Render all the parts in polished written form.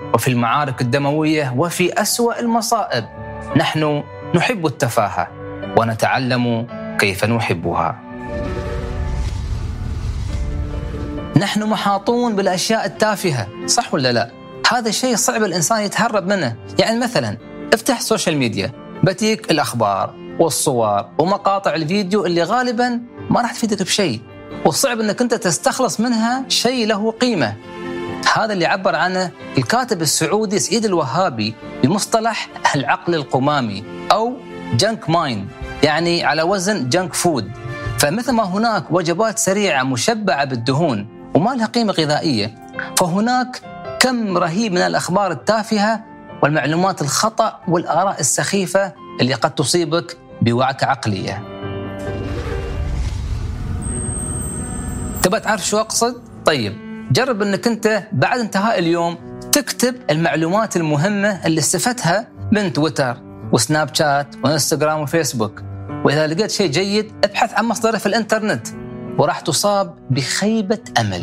وفي المعارك الدموية وفي أسوأ المصائب. نحن نحب التفاهة ونتعلم كيف نحبها. نحن محاطون بالأشياء التافهة، صح ولا لا؟ هذا الشيء صعب الإنسان يتهرب منه. يعني مثلا افتح السوشيال ميديا، بتيك الأخبار والصور ومقاطع الفيديو اللي غالبا ما راح تفيدك بشيء، وصعب أنك أنت تستخلص منها شيء له قيمة. هذا اللي عبر عنه الكاتب السعودي سعيد الوهابي بمصطلح العقل القمامي أو جنك مايند، يعني على وزن جنك فود. فمثل ما هناك وجبات سريعة مشبعة بالدهون وما لها قيمة غذائية، فهناك كم رهيب من الأخبار التافهة والمعلومات الخطأ والآراء السخيفة اللي قد تصيبك بوعكة عقلية. تبغى تعرف شو أقصد؟ طيب جرب أنك أنت بعد انتهاء اليوم تكتب المعلومات المهمة اللي استفدتها من تويتر وسناب شات وإنستغرام وفيسبوك، وإذا لقيت شيء جيد ابحث عن مصدره في الإنترنت وراح تصاب بخيبة أمل.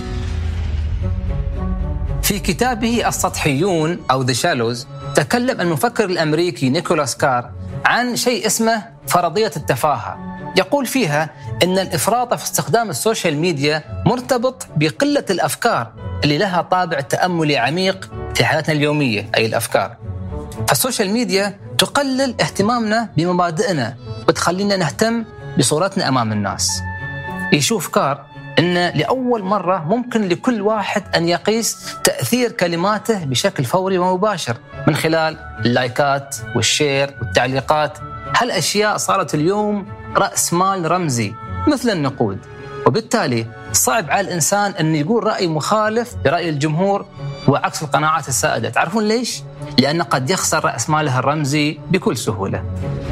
في كتابه السطحيون أو The Shallows تكلم المفكر الأمريكي نيكولاس كار عن شيء اسمه فرضية التفاهة. يقول فيها إن الإفراط في استخدام السوشيال ميديا مرتبط بقلة الأفكار اللي لها طابع تأملي عميق في حياتنا اليومية، أي الأفكار. فالسوشيال ميديا تقلل اهتمامنا بمبادئنا وتخلينا نهتم بصورتنا أمام الناس. يشوف كار إن لأول مرة ممكن لكل واحد أن يقيس تأثير كلماته بشكل فوري ومباشر من خلال اللايكات والشير والتعليقات. هالأشياء صارت اليوم رأس مال رمزي مثل النقود، وبالتالي صعب على الإنسان أن يقول رأي مخالف لرأي الجمهور وعكس القناعات السائدة. تعرفون ليش؟ لأنه قد يخسر رأس ماله الرمزي بكل سهولة.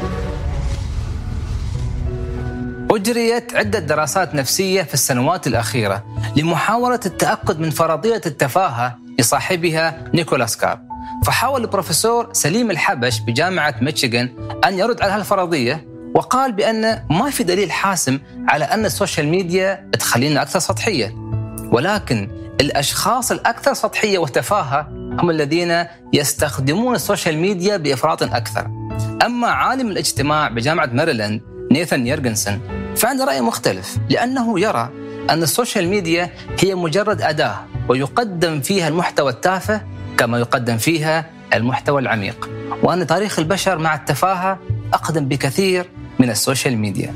أجريت عدة دراسات نفسية في السنوات الأخيرة لمحاولة التأكد من فرضية التفاهة لصاحبها نيكولاس كار. فحاول البروفيسور سليم الحبش بجامعة ميشيغان أن يرد على هالفرضية، وقال بأن ما في دليل حاسم على أن السوشيال ميديا تخلينا أكثر سطحية، ولكن الأشخاص الأكثر سطحية وتفاهة هم الذين يستخدمون السوشيال ميديا بإفراط أكثر. أما عالم الاجتماع بجامعة ماريلاند نيثان يورغنسون فعنده رأي مختلف، لأنه يرى أن السوشيال ميديا هي مجرد أداة ويقدم فيها المحتوى التافه كما يقدم فيها المحتوى العميق، وأن تاريخ البشر مع التفاهة أقدم بكثير من السوشيال ميديا.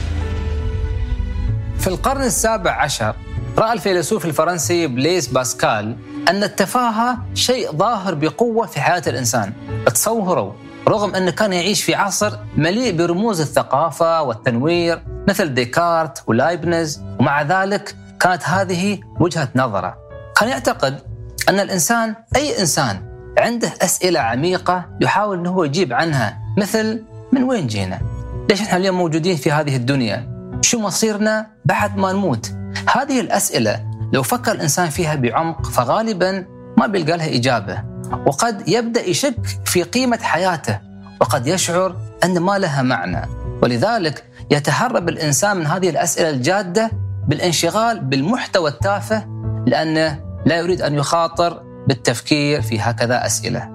في القرن السابع عشر رأى الفيلسوف الفرنسي بليز باسكال أن التفاهة شيء ظاهر بقوة في حياة الإنسان. تصوروا رغم أنه كان يعيش في عصر مليء برموز الثقافة والتنوير مثل ديكارت ولايبنز، ومع ذلك كانت هذه وجهة نظره. كان يعتقد أن الإنسان، أي إنسان، عنده أسئلة عميقة يحاول أنه يجيب عنها، مثل من وين جينا؟ ليش إحنا اليوم موجودين في هذه الدنيا؟ شو مصيرنا بعد ما نموت؟ هذه الأسئلة لو فكر الإنسان فيها بعمق فغالباً ما بيلقى لها إجابة، وقد يبدأ يشك في قيمة حياته، وقد يشعر أن ما لها معنى. ولذلك يتهرب الإنسان من هذه الأسئلة الجادة بالانشغال بالمحتوى التافه، لأنه لا يريد أن يخاطر بالتفكير في هكذا أسئلة.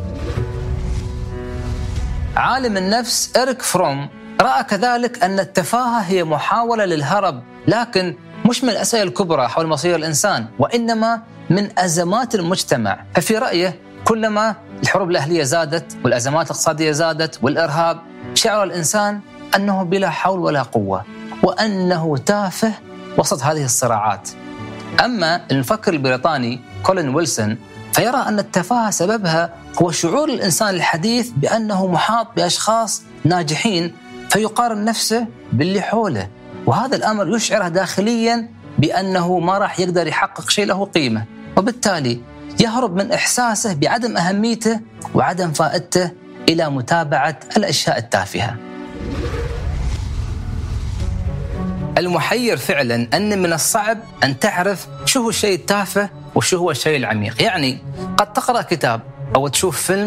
عالم النفس إريك فروم رأى كذلك أن التفاهة هي محاولة للهرب، لكن مش من الأسئلة الكبرى حول مصير الإنسان، وإنما من أزمات المجتمع. ففي رأيه كلما الحروب الأهلية زادت والأزمات الاقتصادية زادت والإرهاب، شعر الإنسان أنه بلا حول ولا قوة وأنه تافه وسط هذه الصراعات. أما المفكر البريطاني كولين ويلسون فيرى أن التفاهة سببها هو شعور الإنسان الحديث بأنه محاط بأشخاص ناجحين، فيقارن نفسه باللي حوله، وهذا الأمر يشعره داخلياً بأنه ما راح يقدر يحقق شيء له قيمة، وبالتالي يهرب من إحساسه بعدم أهميته وعدم فائدته إلى متابعة الأشياء التافهة. المحير فعلاً أن من الصعب أن تعرف شو هو الشيء التافه وشو هو الشيء العميق. يعني قد تقرأ كتاب أو تشوف فيلم